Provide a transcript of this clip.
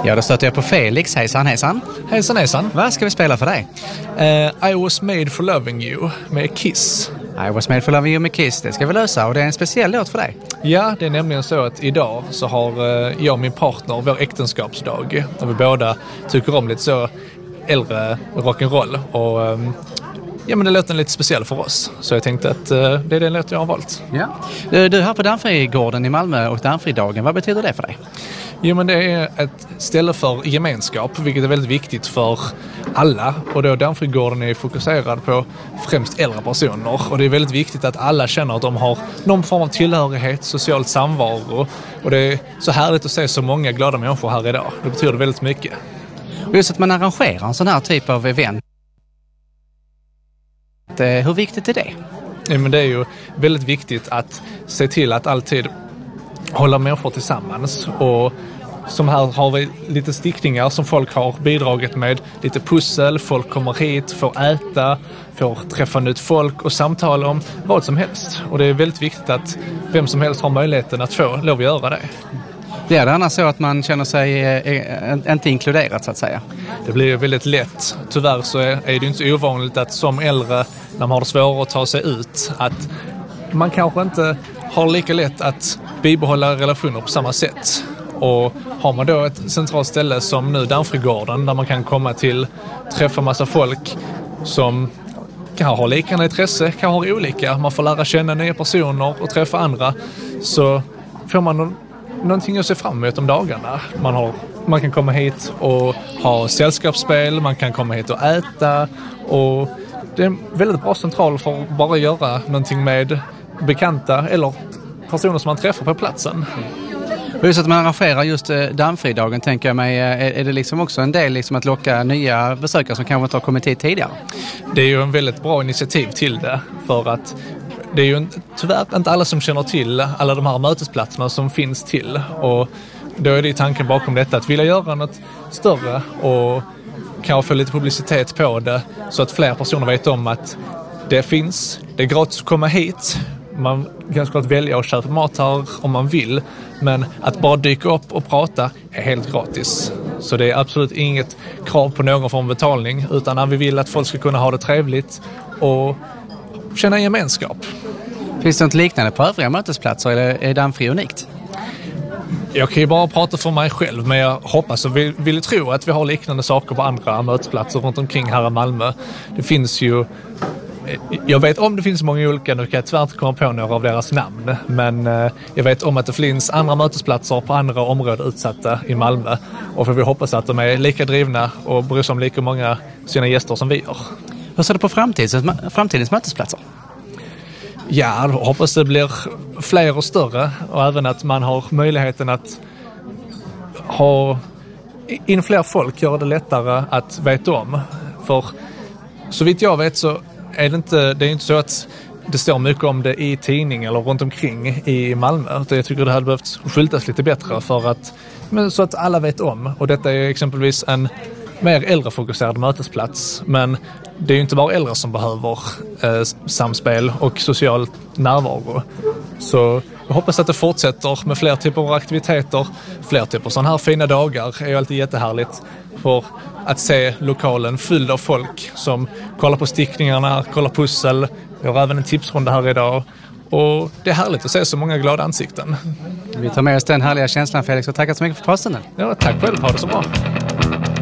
Ja, då stöter jag på Felix. Hejsan, hejsan. Hejsan, hejsan. Vad ska vi spela för dig? I was made for loving you med Kiss. I was made for loving you med Kiss. Det ska vi lösa och det är en speciell låt för dig. Ja, det är nämligen så att idag så har jag och min partner vår äktenskapsdag. Och vi båda tycker om lite så äldre rock'n'roll. Och ja, men det låter lite speciell för oss. Så jag tänkte att det är den låt jag har valt. Ja. Du är här på Danfrigården i Malmö och Danfridagen. Vad betyder det för dig? Jo, men det är ett ställe för gemenskap, vilket är väldigt viktigt för alla. Och då Danfrigården är fokuserad på främst äldre personer. Och det är väldigt viktigt att alla känner att de har någon form av tillhörighet, social samvaro. Och det är så härligt att se så många glada människor här idag. Det betyder väldigt mycket. Och just att man arrangerar en sån här typ av event. Hur viktigt är det? Ja, men det är ju väldigt viktigt att se till att alltid hålla människor tillsammans. Och som här har vi lite stickningar som folk har bidragit med. Lite pussel, folk kommer hit, får äta, får träffa nytt folk och samtala om vad som helst. Och det är väldigt viktigt att vem som helst har möjligheten att få lov att göra det. Blir det annars så att man känner sig inte inkluderat så att säga? Det blir väldigt lätt. Tyvärr så är det inte så ovanligt att som äldre, när man har det svårare att ta sig ut, att man kanske inte har lika lätt att bibehålla relationer på samma sätt. Och har man då ett centralt ställe som nu Danfrigården där man kan komma till, träffa massa folk som kan ha liknande intresse, kan ha olika. Man får lära känna nya personer och träffa andra, så får man någonting att se fram emot om dagarna. Man kan komma hit och ha sällskapsspel, man kan komma hit och äta, och det är en väldigt bra central för att bara göra någonting med bekanta eller personer som man träffar på platsen. Och just att man arrangerar just Danfridagen, tänker jag mig, är det liksom också en del liksom att locka nya besökare som kanske inte har kommit hit tidigare? Det är ju en väldigt bra initiativ till det, för att det är ju tyvärr inte alla som känner till alla de här mötesplatserna som finns till. Och då är det tanken bakom detta att vilja göra något större och kanske få lite publicitet på det, så att fler personer vet om att det finns. Det är gratis att komma hit. Man kan såklart välja att köpa mat här om man vill, men att bara dyka upp och prata är helt gratis. Så det är absolut inget krav på någon form av betalning, utan vi vill att folk ska kunna ha det trevligt och känna gemenskap. Finns det något liknande på övriga mötesplatser, eller är Danfri unikt? Jag kan ju bara prata för mig själv, men jag hoppas och vill tro att vi har liknande saker på andra mötesplatser runt omkring här i Malmö. Det finns ju, jag vet om det finns många olika, nu kan jag tyvärr inte komma på några av deras namn, men jag vet om att det finns andra mötesplatser på andra områden utsatta i Malmö, och för vi hoppas att de är lika drivna och bryr sig om lika många sina gäster som vi gör. Hur ser du på framtidens mötesplatser? Ja, jag hoppas det blir fler och större, och även att man har möjligheten att ha in fler folk, göra det lättare att veta om. För så vitt jag vet så är det är inte så att det står mycket om det i tidning eller runt omkring i Malmö. Jag tycker det hade behövt skyltas lite bättre så att alla vet om. Och detta är exempelvis en mer äldrefokuserad mötesplats, men det är ju inte bara äldre som behöver samspel och social närvaro. Så jag hoppas att det fortsätter med fler typer av aktiviteter, fler typer av sådana här fina dagar. Det är ju alltid jättehärligt för att se lokalen fylld av folk som kollar på stickningarna, kollar pussel. Vi har även en tipsrunda här idag, och det är härligt att se så många glada ansikten. Vi tar med oss den härliga känslan, Felix, och tackar så mycket för posten. Ja, tack själv, ha det så bra.